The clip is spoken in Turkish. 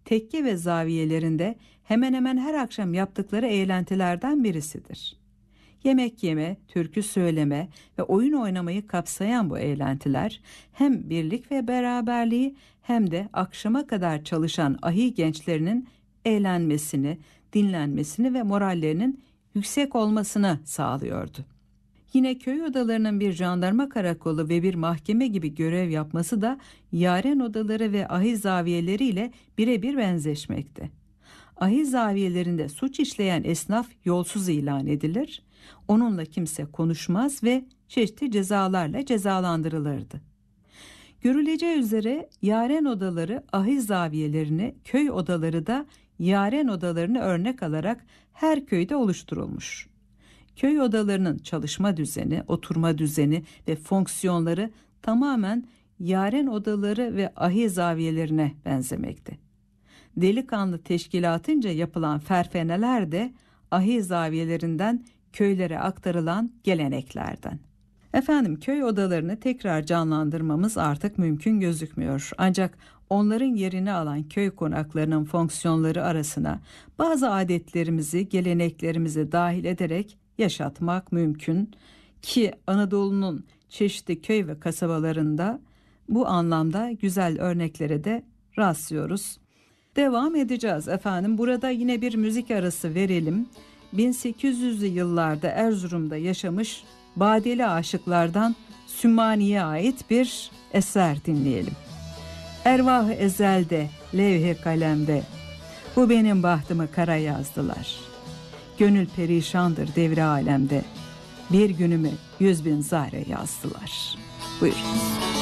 tekke ve zaviyelerinde hemen hemen her akşam yaptıkları eğlentilerden birisidir. Yemek yeme, türkü söyleme ve oyun oynamayı kapsayan bu eğlentiler hem birlik ve beraberliği hem de akşama kadar çalışan ahi gençlerinin eğlenmesini, dinlenmesini ve morallerinin yüksek olmasını sağlıyordu. Yine köy odalarının bir jandarma karakolu ve bir mahkeme gibi görev yapması da yaren odaları ve ahi zaviyeleri ile birebir benzeşmekte. Ahi zaviyelerinde suç işleyen esnaf yolsuz ilan edilir, onunla kimse konuşmaz ve çeşitli cezalarla cezalandırılırdı. Görüleceği üzere yaren odaları ahi zaviyelerini, köy odaları da yaren odalarını örnek alarak her köyde oluşturulmuş. Köy odalarının çalışma düzeni, oturma düzeni ve fonksiyonları tamamen yaren odaları ve ahi zaviyelerine benzemekte. Delikanlı teşkilatınca yapılan ferfeneler de ahi zaviyelerinden köylere aktarılan geleneklerden. Efendim, köy odalarını tekrar canlandırmamız artık mümkün gözükmüyor. Ancak onların yerini alan köy konaklarının fonksiyonları arasına bazı adetlerimizi, geleneklerimizi dahil ederek yaşatmak mümkün ki Anadolu'nun çeşitli köy ve kasabalarında bu anlamda güzel örneklere de rastlıyoruz. Devam edeceğiz efendim. Burada yine bir müzik arası verelim. 1800'lü yıllarda Erzurum'da yaşamış Badeli aşıklardan Sümmani'ye ait bir eser dinleyelim. Ervah-ı ezelde, levh-i kalemde, bu benim bahtımı kara yazdılar. Gönül perişandır devri alemde, bir günümü 100.000 zare yazdılar. Buyurun.